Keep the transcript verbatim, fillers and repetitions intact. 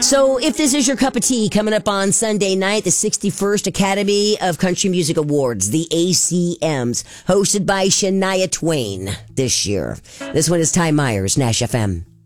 So if this is your cup of tea, coming up on Sunday night, the sixty-first Academy of Country Music Awards, the A C Ms, hosted by Shania Twain this year. This one is Ty Myers, Nash F M.